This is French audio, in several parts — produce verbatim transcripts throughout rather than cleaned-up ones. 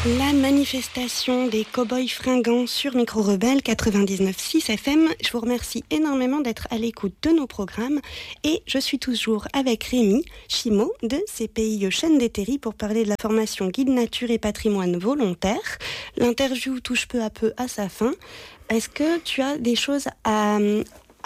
La manifestation des cow-boys fringants sur Micro Rebelle quatre-vingt-dix-neuf virgule six F M. Je vous remercie énormément d'être à l'écoute de nos programmes et je suis toujours avec Rémi Chimot de C P I Chaîne des Terris pour parler de la formation guide nature et patrimoine volontaire. L'interview touche peu à peu à sa fin. Est-ce que tu as des choses à ajouter ?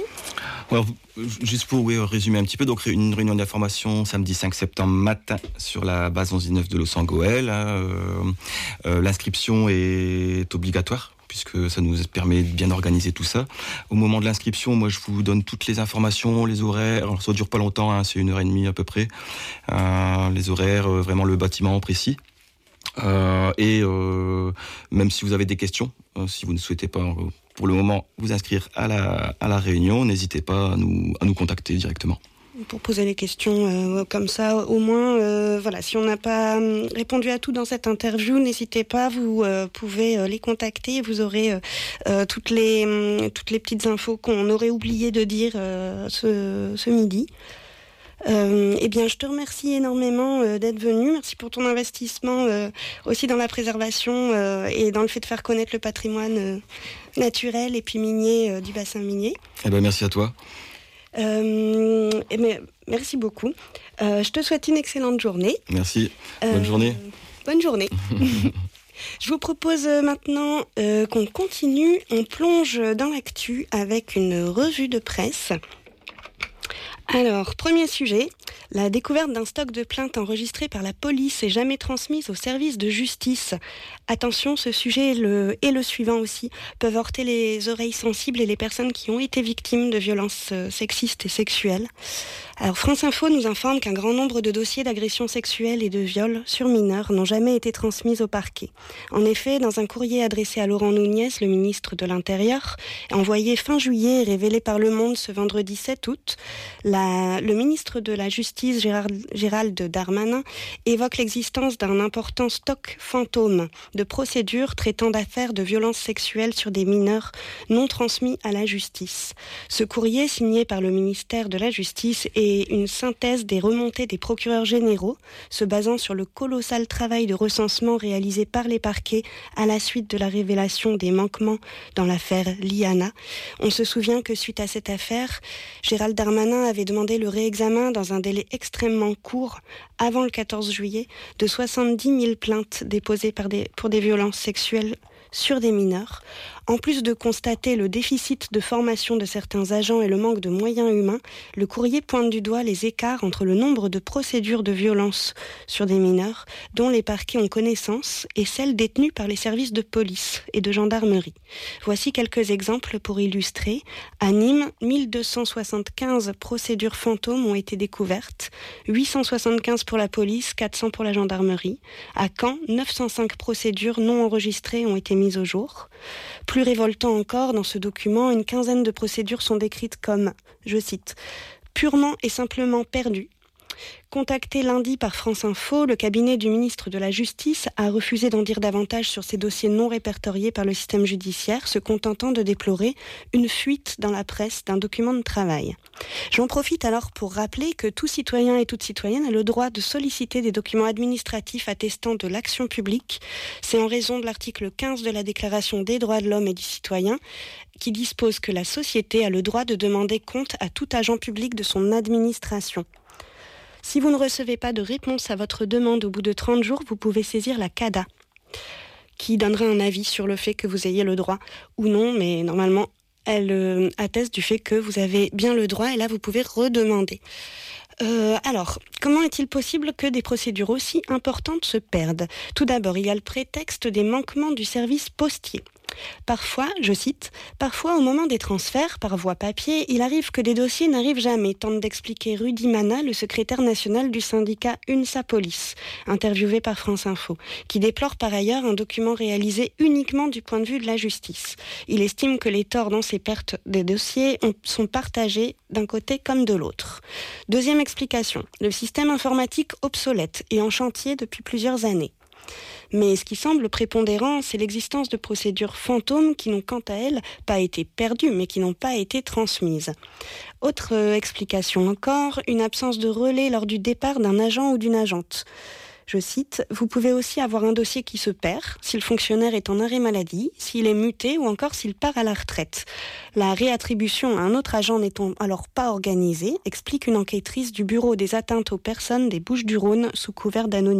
Alors, juste pour oui, résumer un petit peu, donc une réunion d'information samedi cinq septembre matin sur la base onze dix-neuf de Losangoël. Euh, euh, l'inscription est obligatoire puisque ça nous permet de bien organiser tout ça. Au moment de l'inscription, moi je vous donne toutes les informations, les horaires. Alors ça ne dure pas longtemps, hein, c'est une heure et demie à peu près. Euh, les horaires, euh, vraiment le bâtiment précis. Euh, et euh, même si vous avez des questions, euh, si vous ne souhaitez pas euh, pour le moment vous inscrire à la, à la réunion, n'hésitez pas à nous, à nous contacter directement. Pour poser les questions euh, comme ça, au moins, euh, voilà, si on n'a pas euh, répondu à tout dans cette interview, n'hésitez pas, vous euh, pouvez euh, les contacter, vous aurez euh, euh, toutes les euh, toutes les petites infos qu'on aurait oublié de dire euh, ce, ce midi. Euh, eh bien, je te remercie énormément euh, d'être venu. Merci pour ton investissement euh, aussi dans la préservation euh, et dans le fait de faire connaître le patrimoine euh, naturel et puis minier euh, du bassin minier. Eh ben, merci à toi. Euh, et mais, merci beaucoup. Euh, je te souhaite une excellente journée. Merci. Bonne euh, journée. Bonne journée. Je vous propose maintenant euh, qu'on continue. On plonge dans l'actu avec une revue de presse. Alors, premier sujet, la découverte d'un stock de plaintes enregistrées par la police et jamais transmises au service de justice. Attention, ce sujet et le, et le suivant aussi peuvent heurter les oreilles sensibles et les personnes qui ont été victimes de violences sexistes et sexuelles. Alors, France Info nous informe qu'un grand nombre de dossiers d'agressions sexuelles et de viols sur mineurs n'ont jamais été transmis au parquet. En effet, dans un courrier adressé à Laurent Nunez, le ministre de l'Intérieur, envoyé fin juillet et révélé par Le Monde ce vendredi sept août, la, le ministre de la Justice, Gérard, Gérald Darmanin, évoque l'existence d'un important stock fantôme de procédures traitant d'affaires de violences sexuelles sur des mineurs non transmis à la justice. Ce courrier, signé par le ministère de la Justice, est une synthèse des remontées des procureurs généraux, se basant sur le colossal travail de recensement réalisé par les parquets à la suite de la révélation des manquements dans l'affaire Liana. On se souvient que suite à cette affaire, Gérald Darmanin avait demandé le réexamen dans un délai extrêmement court, avant le quatorze juillet, de soixante-dix mille plaintes déposées par des, pour des violences sexuelles sur des mineurs. En plus de constater le déficit de formation de certains agents et le manque de moyens humains, le courrier pointe du doigt les écarts entre le nombre de procédures de violence sur des mineurs dont les parquets ont connaissance et celles détenues par les services de police et de gendarmerie. Voici quelques exemples pour illustrer. À Nîmes, mille deux cent soixante-quinze procédures fantômes ont été découvertes, huit cent soixante-quinze pour la police, quatre cents pour la gendarmerie. À Caen, neuf cent cinq procédures non enregistrées ont été mises au jour. Plus révoltant encore, dans ce document, une quinzaine de procédures sont décrites comme, je cite, « purement et simplement perdues ». Contacté lundi par France Info, le cabinet du ministre de la Justice a refusé d'en dire davantage sur ces dossiers non répertoriés par le système judiciaire, se contentant de déplorer une fuite dans la presse d'un document de travail. J'en profite alors pour rappeler que tout citoyen et toute citoyenne a le droit de solliciter des documents administratifs attestant de l'action publique. C'est en raison de l'article quinze de la Déclaration des droits de l'homme et du citoyen qui dispose que la société a le droit de demander compte à tout agent public de son administration. Si vous ne recevez pas de réponse à votre demande au bout de trente jours, vous pouvez saisir la CADA, qui donnera un avis sur le fait que vous ayez le droit ou non, mais normalement, elle euh, atteste du fait que vous avez bien le droit, et là, vous pouvez redemander. Euh, alors, comment est-il possible que des procédures aussi importantes se perdent ? Tout d'abord, il y a le prétexte des manquements du service postier. Parfois, je cite, « Parfois, au moment des transferts, par voie papier, il arrive que des dossiers n'arrivent jamais », tente d'expliquer Rudy Mana, le secrétaire national du syndicat UNSA Police, interviewé par France Info, qui déplore par ailleurs un document réalisé uniquement du point de vue de la justice. Il estime que les torts dans ces pertes des dossiers ont, sont partagés d'un côté comme de l'autre. Deuxième explication, le système informatique obsolète et en chantier depuis plusieurs années. Mais ce qui semble prépondérant, c'est l'existence de procédures fantômes qui n'ont quant à elles pas été perdues, mais qui n'ont pas été transmises. Autre explication encore, une absence de relais lors du départ d'un agent ou d'une agente. Je cite, « Vous pouvez aussi avoir un dossier qui se perd, si le fonctionnaire est en arrêt maladie, s'il est muté ou encore s'il part à la retraite. La réattribution à un autre agent n'étant alors pas organisée, explique une enquêtrice du Bureau des atteintes aux personnes des Bouches-du-Rhône sous couvert d'anonymat. »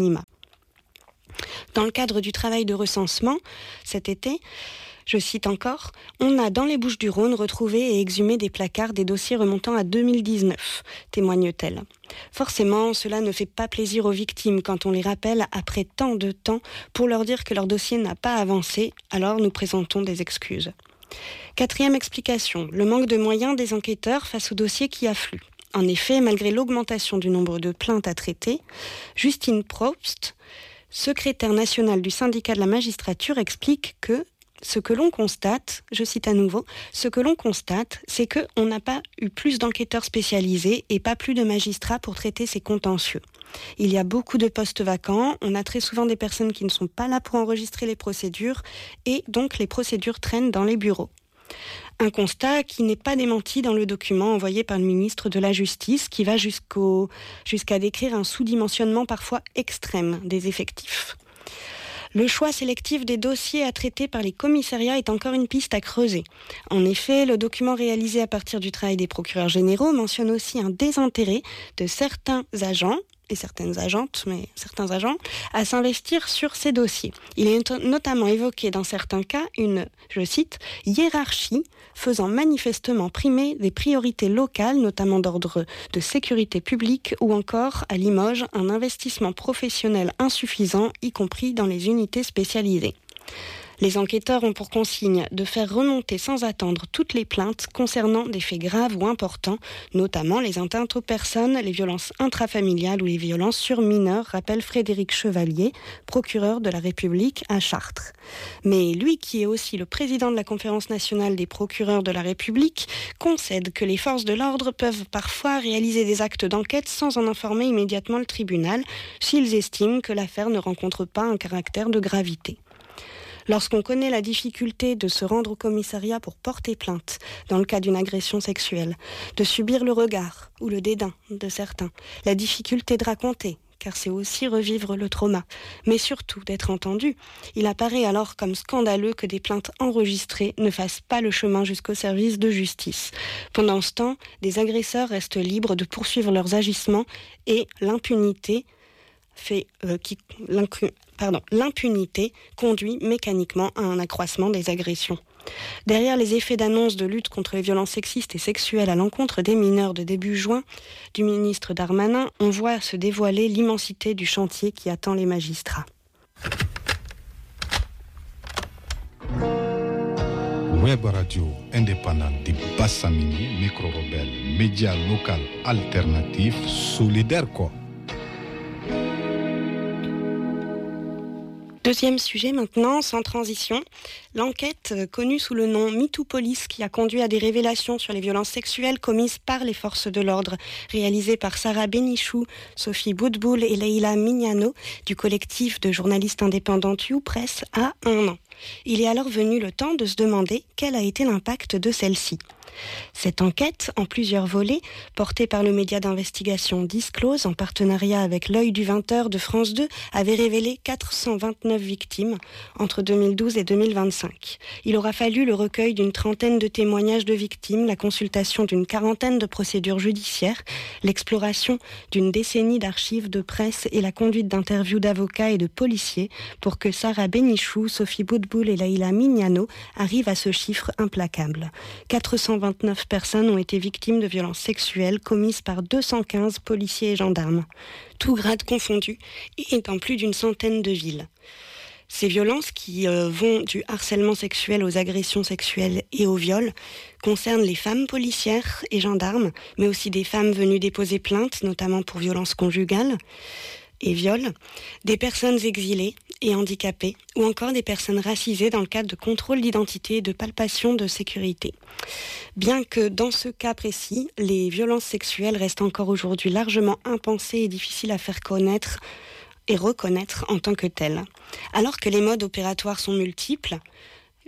Dans le cadre du travail de recensement, cet été, je cite encore, « On a dans les Bouches-du-Rhône retrouvé et exhumé des placards des dossiers remontant à deux mille dix-neuf, témoigne-t-elle. Forcément, cela ne fait pas plaisir aux victimes quand on les rappelle après tant de temps pour leur dire que leur dossier n'a pas avancé, alors nous présentons des excuses. » Quatrième explication, le manque de moyens des enquêteurs face aux dossiers qui affluent. En effet, malgré l'augmentation du nombre de plaintes à traiter, Justine Probst, secrétaire nationale du syndicat de la magistrature, explique que ce que l'on constate, je cite à nouveau, ce que l'on constate, c'est qu'on n'a pas eu plus d'enquêteurs spécialisés et pas plus de magistrats pour traiter ces contentieux. Il y a beaucoup de postes vacants, on a très souvent des personnes qui ne sont pas là pour enregistrer les procédures et donc les procédures traînent dans les bureaux. Un constat qui n'est pas démenti dans le document envoyé par le ministre de la Justice qui va jusqu'au, jusqu'à décrire un sous-dimensionnement parfois extrême des effectifs. Le choix sélectif des dossiers à traiter par les commissariats est encore une piste à creuser. En effet, le document réalisé à partir du travail des procureurs généraux mentionne aussi un désintérêt de certains agents, et certaines agentes, mais certains agents, à s'investir sur ces dossiers. Il est notamment évoqué dans certains cas une, je cite, « hiérarchie faisant manifestement primer des priorités locales, notamment d'ordre de sécurité publique, ou encore, à Limoges, un investissement professionnel insuffisant, y compris dans les unités spécialisées. » Les enquêteurs ont pour consigne de faire remonter sans attendre toutes les plaintes concernant des faits graves ou importants, notamment les atteintes aux personnes, les violences intrafamiliales ou les violences sur mineurs, rappelle Frédéric Chevalier, procureur de la République à Chartres. Mais lui, qui est aussi le président de la Conférence nationale des procureurs de la République, concède que les forces de l'ordre peuvent parfois réaliser des actes d'enquête sans en informer immédiatement le tribunal, s'ils estiment que l'affaire ne rencontre pas un caractère de gravité. Lorsqu'on connaît la difficulté de se rendre au commissariat pour porter plainte dans le cas d'une agression sexuelle, de subir le regard ou le dédain de certains, la difficulté de raconter, car c'est aussi revivre le trauma, mais surtout d'être entendu, il apparaît alors comme scandaleux que des plaintes enregistrées ne fassent pas le chemin jusqu'au service de justice. Pendant ce temps, des agresseurs restent libres de poursuivre leurs agissements et l'impunité fait euh, qui pardon, l'impunité conduit mécaniquement à un accroissement des agressions. Derrière les effets d'annonce de lutte contre les violences sexistes et sexuelles à l'encontre des mineurs de début juin du ministre Darmanin, on voit se dévoiler l'immensité du chantier qui attend les magistrats. Web radio indépendante de Bassamini, micro-rebelle, média local alternatif, solidaire quoi. Deuxième sujet maintenant, sans transition, l'enquête connue sous le nom MeToo Police qui a conduit à des révélations sur les violences sexuelles commises par les forces de l'ordre, réalisée par Sarah Bénichou, Sophie Boudboul et Leïla Mignano du collectif de journalistes indépendantes YouPress a un an. Il est alors venu le temps de se demander quel a été l'impact de celle-ci. Cette enquête, en plusieurs volets, portée par le média d'investigation Disclose en partenariat avec l'œil du vingt heures de France deux, avait révélé quatre cent vingt-neuf victimes entre deux mille douze et deux mille vingt-cinq. Il aura fallu le recueil d'une trentaine de témoignages de victimes, la consultation d'une quarantaine de procédures judiciaires, l'exploration d'une décennie d'archives de presse et la conduite d'interviews d'avocats et de policiers pour que Sarah Bénichou, Sophie Boudboul et Leïla Mignano arrivent à ce chiffre implacable. quatre cent vingt-neuf personnes ont été victimes de violences sexuelles commises par deux cent quinze policiers et gendarmes, tous grades confondus, et dans plus d'une centaine de villes. Ces violences, qui euh, vont du harcèlement sexuel aux agressions sexuelles et au viol, concernent les femmes policières et gendarmes, mais aussi des femmes venues déposer plainte, notamment pour violences conjugales et viols, des personnes exilées et handicapées, ou encore des personnes racisées dans le cadre de contrôle d'identité et de palpation de sécurité. Bien que dans ce cas précis, les violences sexuelles restent encore aujourd'hui largement impensées et difficiles à faire connaître et reconnaître en tant que telles. Alors que les modes opératoires sont multiples,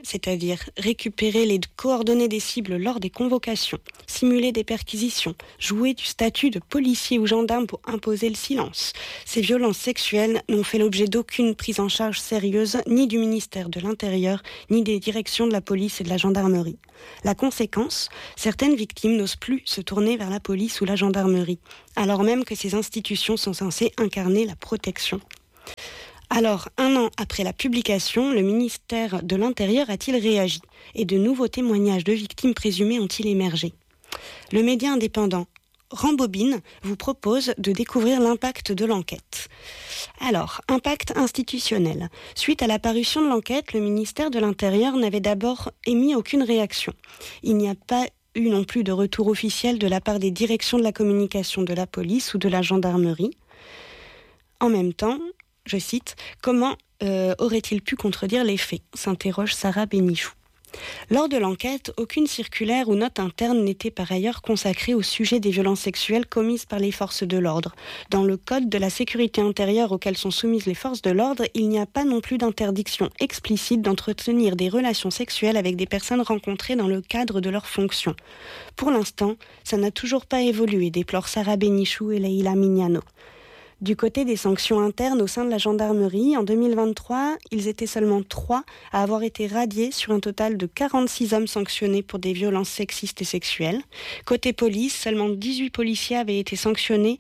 c'est-à-dire récupérer les coordonnées des cibles lors des convocations, simuler des perquisitions, jouer du statut de policier ou gendarme pour imposer le silence. Ces violences sexuelles n'ont fait l'objet d'aucune prise en charge sérieuse, ni du ministère de l'Intérieur, ni des directions de la police et de la gendarmerie. La conséquence, certaines victimes n'osent plus se tourner vers la police ou la gendarmerie, alors même que ces institutions sont censées incarner la protection. Alors, un an après la publication, le ministère de l'Intérieur a-t-il réagi et de nouveaux témoignages de victimes présumées ont-ils émergé ? Le média indépendant Rambobine vous propose de découvrir l'impact de l'enquête. Alors, impact institutionnel. Suite à la parution de l'enquête, le ministère de l'Intérieur n'avait d'abord émis aucune réaction. Il n'y a pas eu non plus de retour officiel de la part des directions de la communication de la police ou de la gendarmerie. En même temps, je cite, « Comment euh, aurait-il pu contredire les faits ?» s'interroge Sarah Bénichou. Lors de l'enquête, aucune circulaire ou note interne n'était par ailleurs consacrée au sujet des violences sexuelles commises par les forces de l'ordre. Dans le code de la sécurité intérieure auquel sont soumises les forces de l'ordre, il n'y a pas non plus d'interdiction explicite d'entretenir des relations sexuelles avec des personnes rencontrées dans le cadre de leurs fonctions. Pour l'instant, ça n'a toujours pas évolué, déplorent Sarah Bénichou et Leïla Mignano. Du côté des sanctions internes au sein de la gendarmerie, en deux mille vingt-trois, ils étaient seulement trois à avoir été radiés sur un total de quarante-six hommes sanctionnés pour des violences sexistes et sexuelles. Côté police, seulement dix-huit policiers avaient été sanctionnés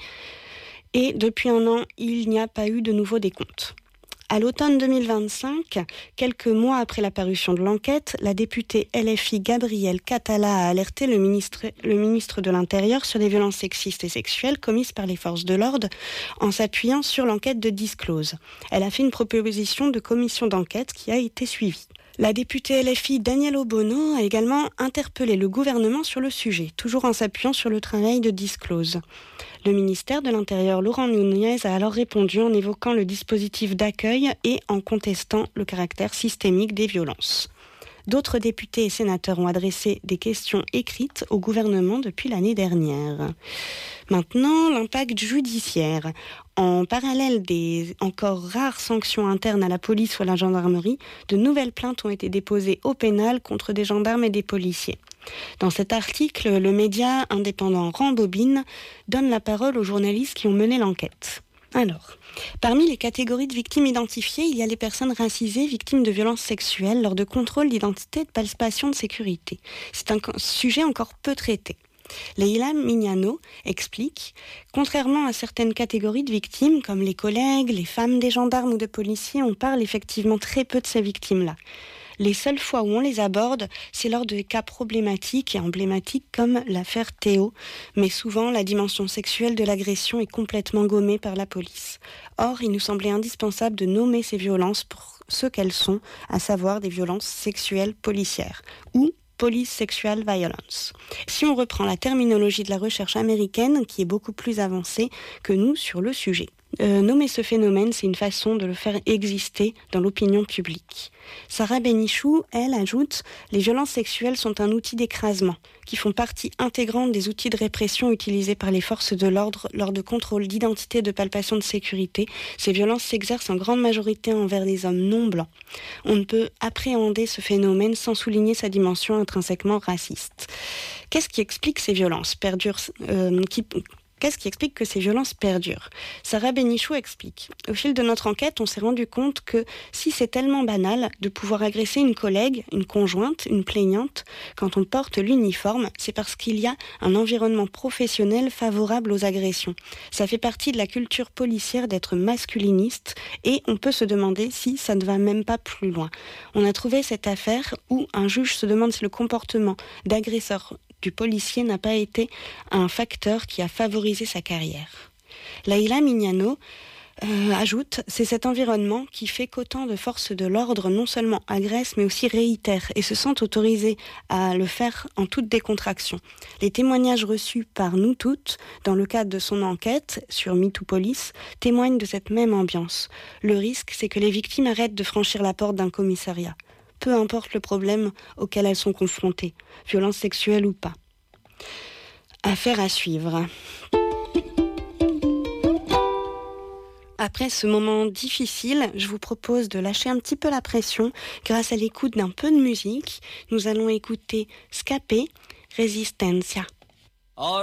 et depuis un an, il n'y a pas eu de nouveau décompte. À l'automne deux mille vingt-cinq, quelques mois après la parution de l'enquête, la députée L F I Gabrielle Catala a alerté le ministre, le ministre de l'Intérieur sur les violences sexistes et sexuelles commises par les forces de l'ordre en s'appuyant sur l'enquête de Disclose. Elle a fait une proposition de commission d'enquête qui a été suivie. La députée L F I Danielle Obono a également interpellé le gouvernement sur le sujet, toujours en s'appuyant sur le travail de Disclose. Le ministère de l'Intérieur, Laurent Nunez, a alors répondu en évoquant le dispositif d'accueil et en contestant le caractère systémique des violences. D'autres députés et sénateurs ont adressé des questions écrites au gouvernement depuis l'année dernière. Maintenant, l'impact judiciaire. En parallèle des encore rares sanctions internes à la police ou à la gendarmerie, de nouvelles plaintes ont été déposées au pénal contre des gendarmes et des policiers. Dans cet article, le média indépendant Rambobine donne la parole aux journalistes qui ont mené l'enquête. Alors, parmi les catégories de victimes identifiées, il y a les personnes racisées victimes de violences sexuelles lors de contrôles d'identité et de palpation de sécurité. C'est un sujet encore peu traité. Leïla Mignano explique, contrairement à certaines catégories de victimes, comme les collègues, les femmes des gendarmes ou de policiers, on parle effectivement très peu de ces victimes-là. Les seules fois où on les aborde, c'est lors de cas problématiques et emblématiques comme l'affaire Théo, mais souvent la dimension sexuelle de l'agression est complètement gommée par la police. Or, il nous semblait indispensable de nommer ces violences pour ce qu'elles sont, à savoir des violences sexuelles policières, ou Police Sexual Violence. Si on reprend la terminologie de la recherche américaine, qui est beaucoup plus avancée que nous sur le sujet. Euh, nommer ce phénomène, c'est une façon de le faire exister dans l'opinion publique. Sarah Bénichou, elle, ajoute « Les violences sexuelles sont un outil d'écrasement, qui font partie intégrante des outils de répression utilisés par les forces de l'ordre lors de contrôles d'identité et de palpation de sécurité. Ces violences s'exercent en grande majorité envers des hommes non blancs. On ne peut appréhender ce phénomène sans souligner sa dimension intrinsèquement raciste. » Qu'est-ce qui explique ces violences perdurent, euh, qui, Qu'est-ce qui explique que ces violences perdurent ? Sarah Bénichou explique. Au fil de notre enquête, on s'est rendu compte que si c'est tellement banal de pouvoir agresser une collègue, une conjointe, une plaignante, quand on porte l'uniforme, c'est parce qu'il y a un environnement professionnel favorable aux agressions. Ça fait partie de la culture policière d'être masculiniste et on peut se demander si ça ne va même pas plus loin. On a trouvé cette affaire où un juge se demande si le comportement d'agresseur du policier n'a pas été un facteur qui a favorisé sa carrière. Leïla Mignano euh, ajoute « C'est cet environnement qui fait qu'autant de forces de l'ordre non seulement agressent mais aussi réitèrent et se sentent autorisées à le faire en toute décontraction. Les témoignages reçus par nous toutes, dans le cadre de son enquête sur MeToo Police, témoignent de cette même ambiance. Le risque, c'est que les victimes arrêtent de franchir la porte d'un commissariat. Peu importe le problème auquel elles sont confrontées, violence sexuelle ou pas. Affaire à suivre. Après ce moment difficile, je vous propose de lâcher un petit peu la pression grâce à l'écoute d'un peu de musique. Nous allons écouter Scapé, Resistencia. Oh